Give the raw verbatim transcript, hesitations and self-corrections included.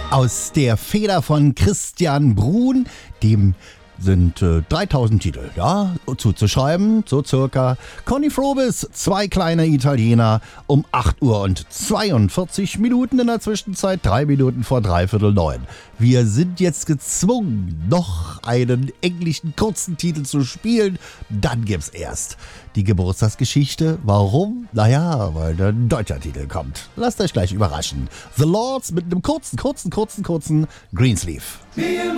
Aus der Feder von Christian Bruhn, dem sind äh, dreitausend Titel, ja, zuzuschreiben, so circa. Conny Frobis, zwei kleine Italiener, um acht Uhr und zweiundvierzig Minuten in der Zwischenzeit, drei Minuten vor dreiviertel neun. Wir sind jetzt gezwungen, noch einen englischen kurzen Titel zu spielen, dann gibt's erst die Geburtstagsgeschichte. Warum? Naja, weil ein deutscher Titel kommt. Lasst euch gleich überraschen. The Lords mit einem kurzen, kurzen, kurzen, kurzen Greensleeve.